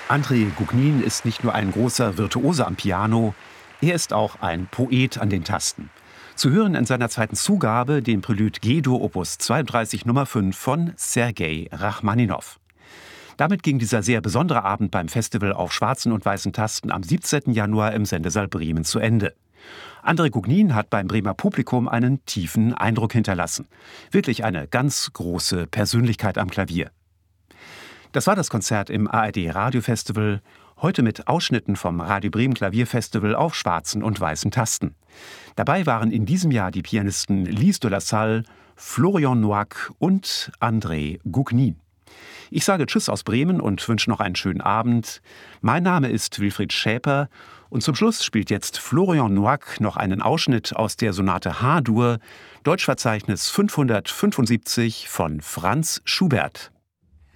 André Gouknin ist nicht nur ein großer Virtuose am Piano, er ist auch ein Poet an den Tasten. Zu hören in seiner zweiten Zugabe, dem Prelude G-Dur Opus 32 Nummer 5 von Sergei Rachmaninow. Damit ging dieser sehr besondere Abend beim Festival auf schwarzen und weißen Tasten am 17. Januar im Sendesaal Bremen zu Ende. André Gouknin hat beim Bremer Publikum einen tiefen Eindruck hinterlassen. Wirklich eine ganz große Persönlichkeit am Klavier. Das war das Konzert im ARD Radiofestival, heute mit Ausschnitten vom Radio Bremen Klavierfestival auf schwarzen und weißen Tasten. Dabei waren in diesem Jahr die Pianisten Lise de la Salle, Florian Noack und André Gouknin. Ich sage Tschüss aus Bremen und wünsche noch einen schönen Abend. Mein Name ist Wilfried Schäper und zum Schluss spielt jetzt Florian Noack noch einen Ausschnitt aus der Sonate H-Dur, Deutschverzeichnis 575 von Franz Schubert.